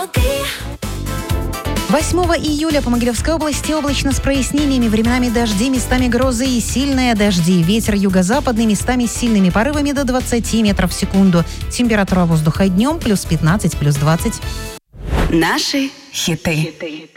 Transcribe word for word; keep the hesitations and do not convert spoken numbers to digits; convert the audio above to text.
восьмого июля по Могилевской области облачно с прояснениями, временами дожди, местами грозы и сильные дожди. Ветер юго-западный, местами с сильными порывами до двадцати метров в секунду. Температура воздуха днем плюс пятнадцать, плюс двадцать. Наши хиты.